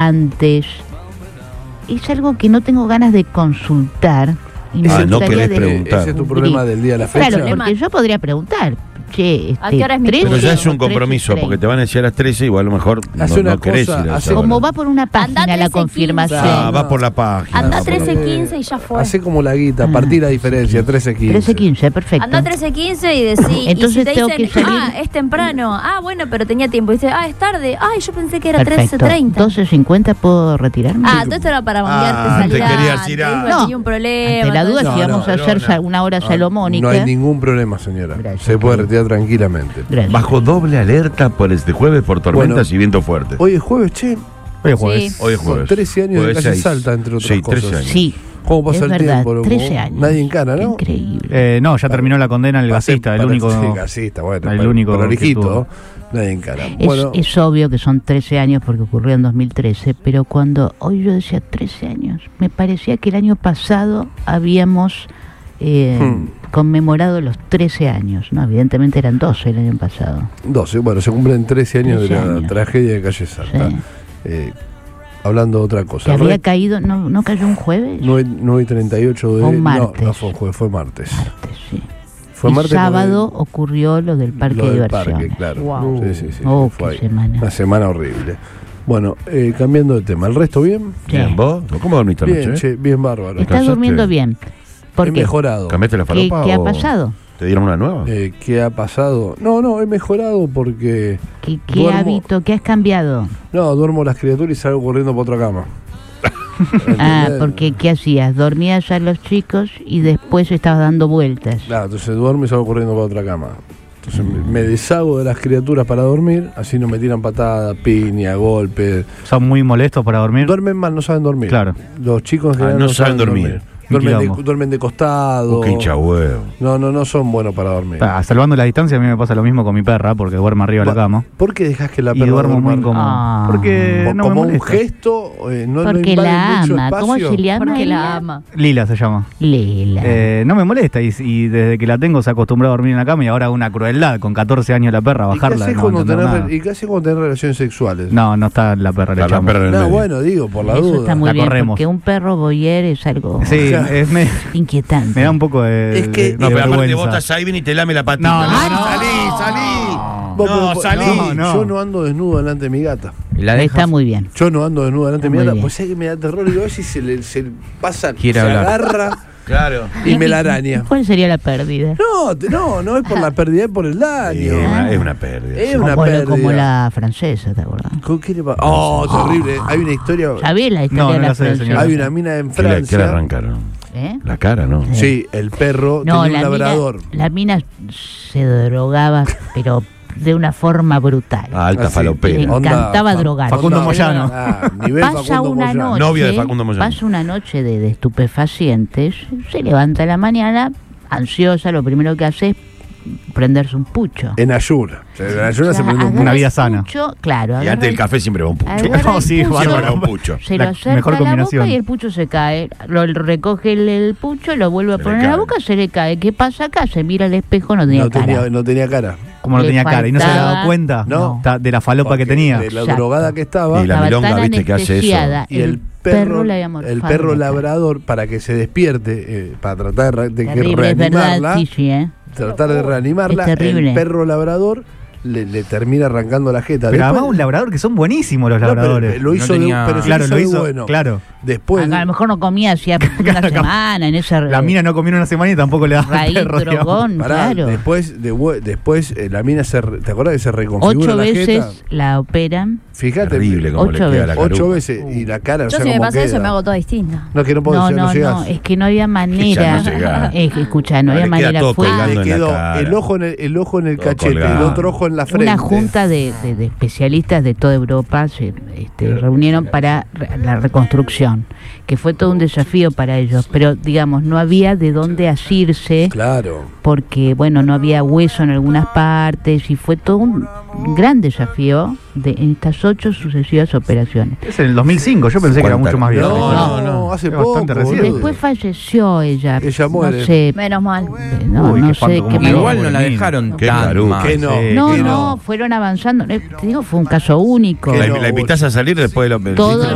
antes. Es algo que no tengo ganas de consultar. Y no querés preguntar. Ese es tu problema del día de la fecha. Claro, porque yo podría preguntar. Che, ¿a qué hora es mi Pero ya es un 13, compromiso, 13:30. porque te van a decir a las 13 y igual a lo mejor no querés ir a esa hora. Como va por una página Andá la 13:15. confirmación. Va por la página. Anda va por la- 13:15 y ya fue. Hacé como la guita, partí la diferencia, 13:15. 13:15, perfecto. Anda 13:15 y decís. Entonces y si te tengo dicen, que salir. es temprano. Bueno, pero tenía tiempo. Y dice, es tarde. Yo pensé que era Perfecto. 13:30. 12:50 puedo retirarme. Todo esto era para manguearte te salir querías antes, ir dijo, No. tenía un problema. Ante la duda, todo si eso. vamos a hacer una hora salomónica. No hay ningún problema, señora. Gracias, Se puede querido. retirar tranquilamente. Gracias. Bajo doble alerta por este jueves por tormentas Bueno, y viento fuerte. Hoy es jueves, che. Hoy es jueves. Sí. Hoy es Con jueves. 13 años de Jueves calle 6. Salta, entre otras Sí, 13 cosas. años. Sí. ¿Cómo pasa es el verdad, tiempo, loco? 13 años. Nadie encara, ¿no? Increíble. No, ya terminó la condena el gasista, el único. Sí, gasista, bueno. el único que prolijito, tuvo. nadie encara. Es, Bueno, es obvio que son 13 años porque ocurrió en 2013, pero cuando hoy yo decía 13 años, me parecía que el año pasado habíamos conmemorado los 13 años, ¿no? Evidentemente eran 12 el año pasado. 12, bueno, se cumplen 13 años 13 de la años. tragedia de calle Salta. Sí. Hablando de otra cosa. Que había caído, ¿no cayó un jueves? 9:38 de... O un martes. No fue un jueves, fue martes. Martes, sí. Fue Y martes sábado porque- ocurrió lo del parque lo de del diversiones. parque, claro. Wow. Sí. Oh, fue qué ahí. semana. Una semana horrible. Bueno, cambiando de tema. ¿El resto bien? Sí. Bien, ¿vos? ¿Cómo dormiste Bien, anoche? che, bien bárbaro. Estás ¿Descansaste? durmiendo bien. ¿Por He qué? mejorado. ¿Cambiaste la ¿Qué falopa? ha o pasado? ¿Te dieron una nueva? ¿Qué ha pasado? No, he mejorado porque... ¿Qué duermo- hábito? ¿Qué has cambiado? No, duermo las criaturas y salgo corriendo para otra cama. ¿Entendés? Porque ¿qué hacías? Dormías a los chicos y después estabas dando vueltas. Claro, entonces duermo y salgo corriendo para otra cama. Entonces me deshago de las criaturas para dormir, así no me tiran patadas, piña, golpes. Son muy molestos para dormir. Duermen mal, no saben dormir. Claro. Los chicos en general no saben dormir. Duermen de costado. Qué hincha huevo. No son buenos para dormir. Salvando la distancia, a mí me pasa lo mismo con mi perra, porque duerme arriba de la cama. ¿Por qué dejas que la Y perra duermo muy duerma? incómodo. Porque no me Como un molesta. gesto, no Porque invade la mucho ama. ¿Cómo espacio. se llama? Porque ella? la ama. Lila se llama. Lela. No me molesta y desde que la tengo se acostumbró a dormir en la cama y ahora una crueldad con 14 años la perra, ¿Y qué bajarla. haces No, cuando entender tenés nada. ¿Y qué haces cuando tenés relaciones sexuales? No está la perra, le Está la echamos. perra en el No, medio. bueno, digo, por la Eso duda. está muy La bien, corremos. porque un perro boyer es algo Sí, inquietante. me da un poco de. Es que- de No, pero aparte vergüenza. vos estás ahí, viene y te lame la patita. No, ¡Ay, no. salí! Vos, No, pero- salí. no. Yo no ando desnudo delante de mi gata. Está muy bien. Yo no ando desnudo delante de mi Muy gata. bien. Pues sé que me da terror y digo, a ver si se le pasa, Quiere se hablar. agarra Claro. y me la araña. ¿Cuál sería la pérdida? No es por la pérdida, es por el daño. Es una pérdida. Es una pérdida. Como la francesa, ¿te acordás? ¿Qué le pasa? Oh, terrible. Hay una historia. ¿Sabés la historia No, de no la la sé, francesa? señor. Hay una mina en ¿Qué le Francia. arrancaron? ¿Eh? La cara, ¿no? Sí, el perro No, tenía un labrador. la mina se drogaba, pero de una forma brutal. Alta Así. Le falopera. Onda, encantaba drogar. Facundo Moyano. Nivel Pasa Facundo una Moyano. noche, Novia de Facundo Moyano. pasa una noche de estupefacientes, se levanta a la mañana, ansiosa, lo primero que hace es prenderse un pucho. En Ayuna. En Ayuna se prende un agarra Una vida el sana. pucho, claro. Y agarra antes del el- café siempre va un pucho. agarra No, el sí, pucho, Siempre bárbaro. va un pucho. se La lo acerca mejor a la boca combinación. y el pucho se cae. Lo recoge el pucho, lo vuelve a Se le poner en la cae. boca, se le cae. ¿Qué pasa acá? Se mira al espejo, no tenía cara. No tenía cara. Como no Le tenía cara y no se había dado faltaba- cuenta No. de la falopa que Porque tenía. De la Exacto. drogada que estaba. Y la Estaba milonga, tan ¿viste? Que hace eso. anestesiada. Y el perro, le había morfado el perro la cara. labrador, para que se despierte, para tratar de que Terrible, es reanimarla, verdad, sí, ¿eh? tratar de reanimarla, Es terrible. el perro labrador le termina arrancando la jeta. Pero Después- además un labrador que son buenísimos los No, pero labradores. lo hizo No tenía- pero se Claro, hizo lo de hizo. bueno. Claro. Después A lo mejor no comía hacía una semana en esa La mina no comió en una semana y tampoco le daba raíz al perro, digamos. drogón, pará, claro. después la mina ¿te acordás que se reconfigura 8 la jeta? veces la operan. Fíjate, Terrible como le 8 queda la veces. 8 caruca. veces y la cara, o Yo sea, si me como pasa eso queda. me hago toda distinta. No, que no puedo No, decir, no, es que no había manera. Ya no llegás. Escucha, no Le había queda manera. todo Fue colgando Le en la quedó cara. el ojo en el Todo cachete, colgado. el otro ojo en la frente. una junta de especialistas de toda Europa se reunieron para la reconstrucción, que fue todo un desafío para ellos, pero digamos, no había de dónde asirse, Claro. porque bueno, no había hueso en algunas partes y fue todo un gran desafío en estas 8 sucesivas operaciones. Es en el 2005, yo pensé que era mucho más viejo. No, hace Es poco. bastante reciente. boludo. Después falleció ella. Ella muere. No sé, Menos mal. no, Uy, no qué sé espanto, qué cómo manera. Igual no la dejaron Qué tan caruca. mal. Que no. Sí, No, que no, fueron avanzando. Te digo, fue un caso único. Que La, no, la invitás a salir después de lo Todos